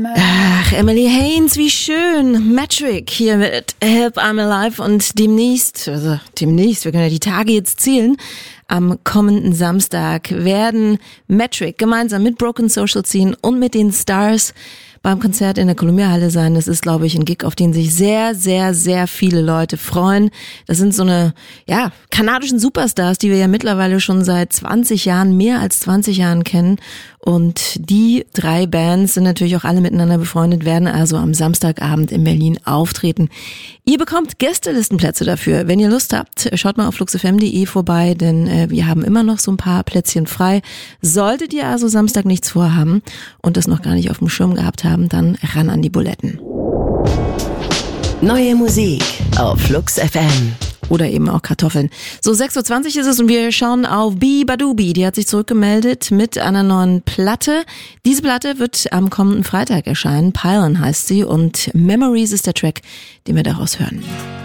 Ach, Emily Haines, wie schön. Metric hier mit Help I'm Alive und demnächst, wir können ja die Tage jetzt zählen, am kommenden Samstag werden Metric gemeinsam mit Broken Social ziehen und mit den Stars beim Konzert in der Columbia-Halle sein. Das ist, glaube ich, ein Gig, auf den sich sehr, sehr, sehr viele Leute freuen. Das sind so kanadischen Superstars, die wir ja mittlerweile schon seit 20 Jahren, mehr als 20 Jahren kennen. Und die 3 Bands sind natürlich auch alle miteinander befreundet, werden also am Samstagabend in Berlin auftreten. Ihr bekommt Gästelistenplätze dafür. Wenn ihr Lust habt, schaut mal auf fluxfm.de vorbei, denn wir haben immer noch so ein paar Plätzchen frei. Solltet ihr also Samstag nichts vorhaben und das noch gar nicht auf dem Schirm gehabt haben, dann ran an die Buletten. Neue Musik auf Flux FM. Oder eben auch Kartoffeln. So, 6.20 Uhr ist es und wir schauen auf Beabadoobee. Die hat sich zurückgemeldet mit einer neuen Platte. Diese Platte wird am kommenden Freitag erscheinen. Pylon heißt sie und Memories ist der Track, den wir daraus hören.